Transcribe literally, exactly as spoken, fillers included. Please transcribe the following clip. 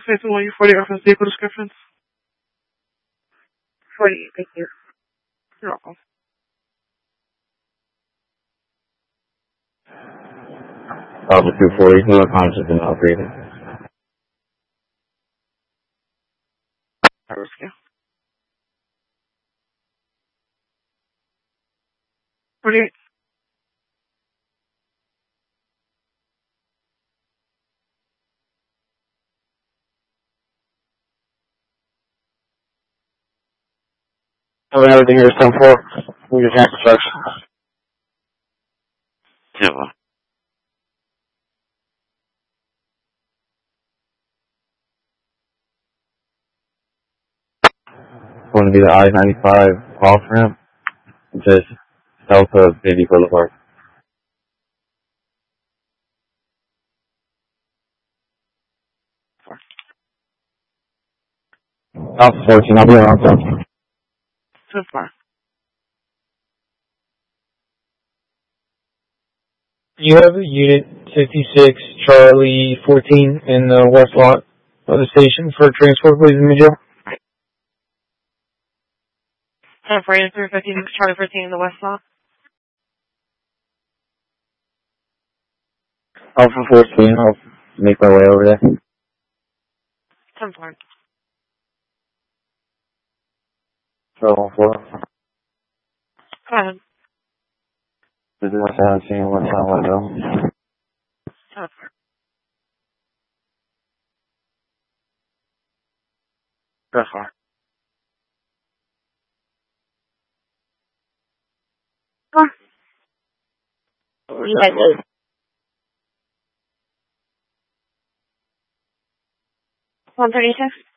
Faithfully, forty reference vehicle descriptions. forty, thank you. You're welcome. Alpha two forty, no conscious and operating. I risk you. forty-eight. Having everything here is ten four. We just have construction. Yeah, well. Going to be the I ninety-five off ramp, just south of Baby Boulevard. Alpha fourteen, I'll be around ten. So far. You have a unit fifty-six, Charlie fourteen in the west lot of the station for transport, please, in the jail. ten forty through fifty-six, Charlie fourteen in the west lot. Alpha fourteen, I'll make my way over there. ten four. Travel four. Go ahead. This is what I'm seeing, what's on what though. ten four. Go far. Go. one thirty-six.